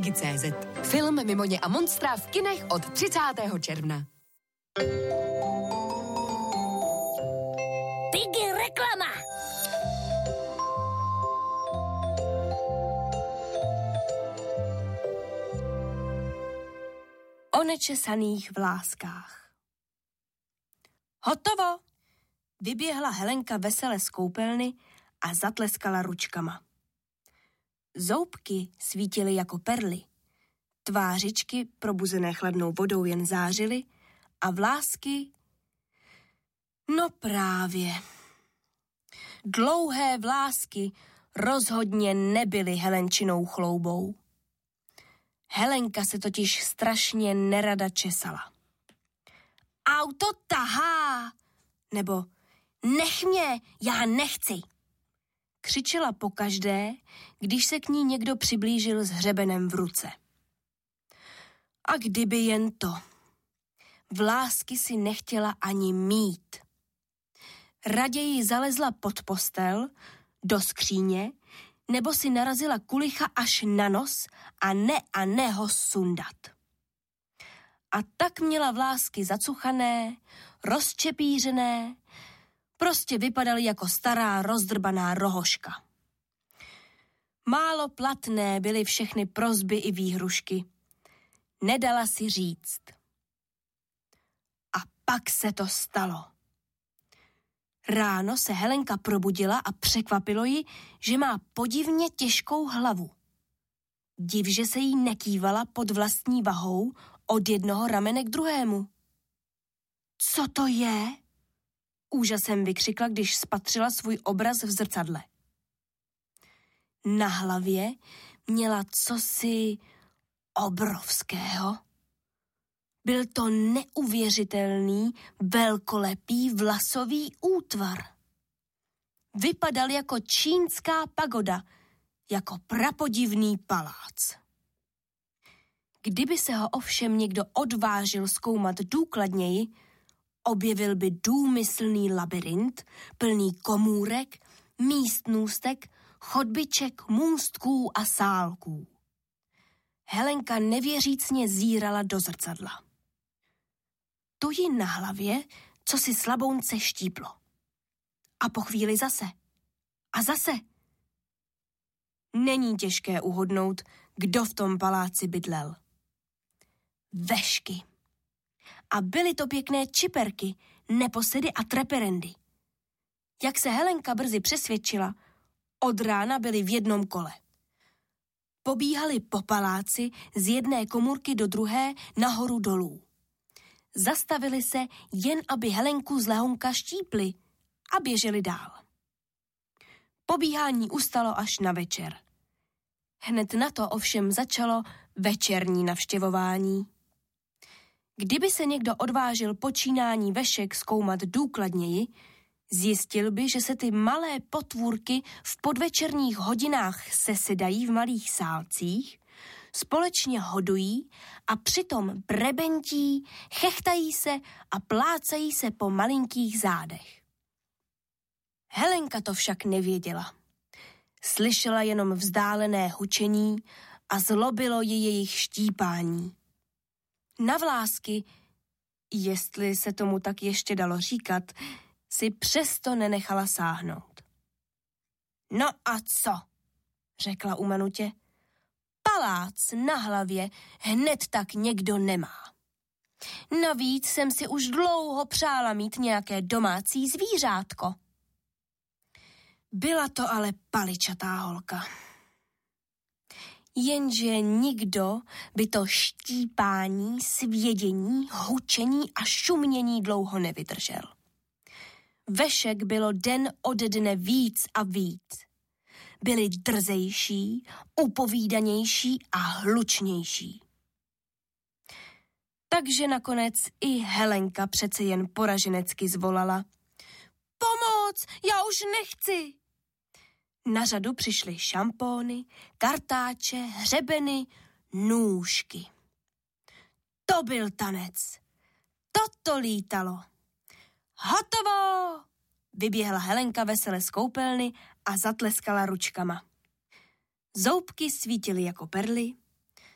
Digi.cz. Film Mimoně a monstra v kinech od 30. června. Digi reklama. O nečesaných vláskách. Hotovo! Vyběhla Helenka vesele z koupelny a zatleskala ručkama. Zoubky svítily jako perly, tvářičky probuzené chladnou vodou jen zářily a vlásky... No právě. Dlouhé vlásky rozhodně nebyly Helenčinou chloubou. Helenka se totiž strašně nerada česala. Auto tahá! Nebo nech mě, já nechci! Křičela pokaždé, když se k ní někdo přiblížil s hřebenem v ruce. A kdyby jen to. Vlásky si nechtěla ani mít. Raději zalezla pod postel, do skříně, nebo si narazila kulicha až na nos a ne ho sundat. A tak měla vlásky zacuchané, rozčepířené, prostě vypadaly jako stará rozdrbaná rohoška. Málo platné byly všechny prosby i výhrušky. Nedala si říct. A pak se to stalo. Ráno se Helenka probudila a překvapilo ji, že má podivně těžkou hlavu. Div, že se jí nekývala pod vlastní vahou od jednoho ramene k druhému. Co to je? Úžasem vykřikla, když spatřila svůj obraz v zrcadle. Na hlavě měla cosi obrovského. Byl to neuvěřitelný, velkolepý vlasový útvar. Vypadal jako čínská pagoda, jako prapodivný palác. Kdyby se ho ovšem někdo odvážil zkoumat důkladněji, objevil by důmyslný labyrint, plný komůrek, místnůstek, chodbiček, můstků a sálků. Helenka nevěřícně zírala do zrcadla. Tu jí na hlavě cosi slabounce štíplo. A po chvíli zase. A zase. Není těžké uhodnout, kdo v tom paláci bydlel. Vešky. A byly to pěkné čiperky, neposedy a treperendy. Jak se Helenka brzy přesvědčila, od rána byly v jednom kole. Pobíhali po paláci z jedné komůrky do druhé nahoru dolů. Zastavili se, jen aby Helenku z lehonka štípli a běželi dál. Pobíhání ustalo až na večer. Hned na to ovšem začalo večerní navštěvování. Kdyby se někdo odvážil počínání vešek zkoumat důkladněji, zjistil by, že se ty malé potvůrky v podvečerních hodinách sesedají v malých sálcích, společně hodují a přitom brebentí, chechtají se a plácají se po malinkých zádech. Helenka to však nevěděla. Slyšela jenom vzdálené hučení a zlobilo ji jejich štípání. Na vlásky, jestli se tomu tak ještě dalo říkat, si přesto nenechala sáhnout. No a co? Řekla umanutě. Palác na hlavě hned tak někdo nemá. Navíc jsem si už dlouho přála mít nějaké domácí zvířátko. Byla to ale paličatá holka. Jenže nikdo by to štípání, svědění, hučení a šumění dlouho nevydržel. Vešek bylo den ode dne víc a víc. Byli drzejší, upovídanější a hlučnější. Takže nakonec i Helenka přece jen poraženecky zvolala. Pomoc, já už nechci. Na řadu přišly šampóny, kartáče, hřebeny, nůžky. To byl tanec. Toto lítalo. Hotovo! Vyběhla Helenka vesele z koupelny a zatleskala ručkama. Zoubky svítily jako perly,